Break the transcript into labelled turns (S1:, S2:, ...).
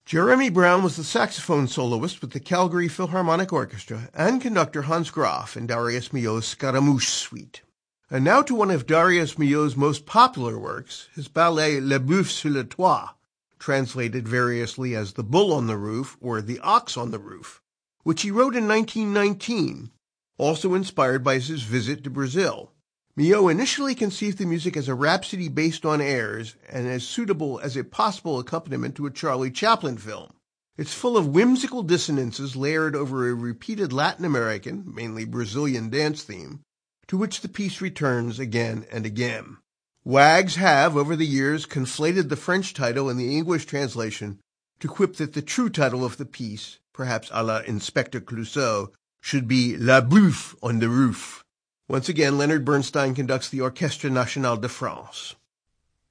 S1: Jeremy Brown was the saxophone soloist with the Calgary Philharmonic Orchestra and conductor Hans Graf in Darius Milhaud's Scaramouche Suite. And now to one of Darius Milhaud's most popular works, his ballet Le Bœuf sur le Toit, translated variously as The Bull on the Roof or The Ox on the Roof, which he wrote in 1919, also inspired by his visit to Brazil. Milhaud initially conceived the music as a rhapsody based on airs and as suitable as a possible accompaniment to a Charlie Chaplin film. It's full of whimsical dissonances layered over a repeated Latin American, mainly Brazilian dance theme, to which the piece returns again and again. Wags have, over the years, conflated the French title and the English translation to quip that the true title of the piece, perhaps a la Inspector Clouseau, should be La Bouffe on the Roof. Once again, Leonard Bernstein conducts the Orchestre Nationale de France.